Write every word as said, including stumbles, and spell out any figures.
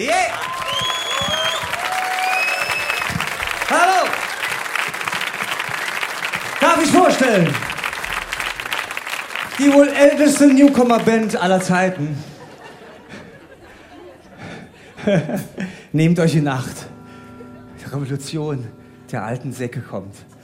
Yeah! Hallo! Darf ich vorstellen? Die wohl älteste Newcomer-Band aller Zeiten. Nehmt euch in Acht. Die Revolution der alten Säcke kommt.